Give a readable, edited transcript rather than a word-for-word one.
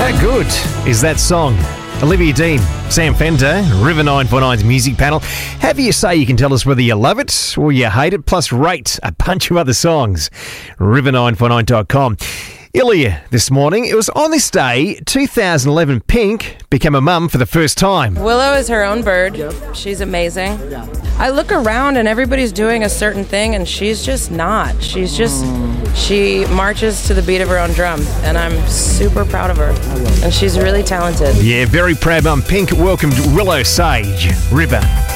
How good is that song? Olivia Dean, Sam Fender, River 949's music panel. Have you say you can tell us whether you love it or you hate it, plus rate a bunch of other songs. River949.com. Ilya, this morning, it was on this day, 2011, Pink became a mum for the first time. Willow is her own bird. Yep. She's amazing. Yeah. I look around and everybody's doing a certain thing and she's just not. She marches to the beat of her own drum and I'm super proud of her. And she's really talented. Yeah, very proud mum. Pink welcomed Willow Sage. River.